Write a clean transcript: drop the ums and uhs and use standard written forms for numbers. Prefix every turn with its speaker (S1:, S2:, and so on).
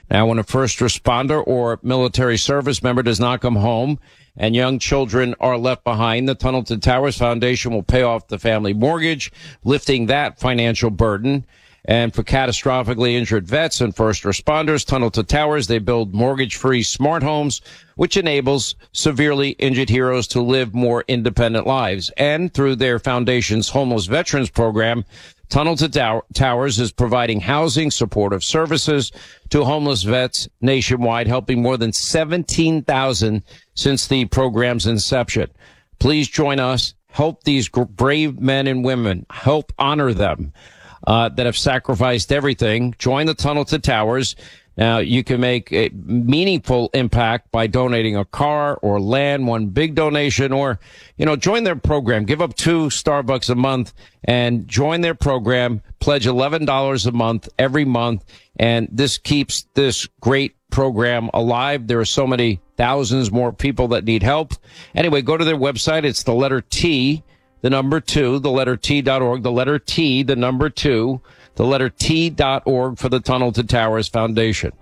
S1: Now, when a first responder or military service member does not come home and young children are left behind, the Tunnel to Towers Foundation will pay off the family mortgage, lifting that financial burden. And for catastrophically injured vets and first responders, Tunnel to Towers, they build mortgage-free smart homes, which enables severely injured heroes to live more independent lives. And through their foundation's homeless veterans program, Tunnel to Towers is providing housing, supportive services to homeless vets nationwide, helping more than 17,000 since the program's inception. Please join us. Help these brave men and women. Help honor them that have sacrificed everything. Join the Tunnel to Towers. Now, you can make a meaningful impact by donating a car or land, one big donation, or, join their program. Give up $2 Starbucks a month and join their program. Pledge $11 a month every month. And this keeps this great program alive. There are so many thousands more people that need help. Anyway, go to their website. It's the letter T, the number 2, the letter T.org, the letter T, the number 2, the letter T.org for the Tunnel to Towers Foundation.